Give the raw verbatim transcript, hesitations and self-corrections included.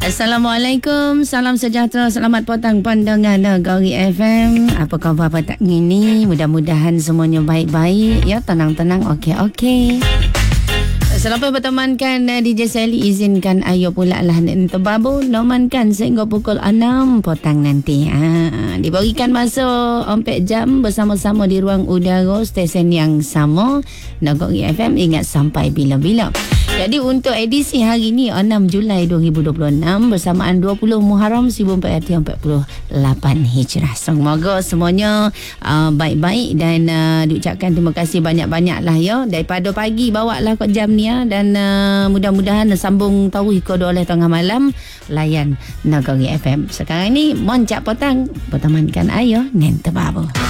Assalamualaikum, salam sejahtera, selamat petang pandangan Negeri F M. Apa khabar petang ini? Mudah-mudahan semuanya baik-baik, ya, tenang-tenang, okey-okey. Selamat bertemankan D J Sally, izinkan ayo pula lah nak terbabu nomankan sehingga pukul enam petang nanti. Ha, diberikan masa empat jam bersama-sama di ruang udara stesen yang sama Negeri F M. Ingat sampai bila-bila. Jadi untuk edisi hari ini enam Julai dua ribu dua puluh enam bersamaan dua puluh Muharram seribu empat ratus empat puluh lapan Hijrah. Semoga semuanya uh, baik-baik dan uh, diucapkan terima kasih banyak-banyak lah, ya. Daripada pagi bawa lah kot jam ni, ya. Dan uh, mudah-mudahan sambung tahu hingga oleh tengah malam layan Negeri F M. Sekarang ni moncak petang bertemankan ayah Nen Terbaru.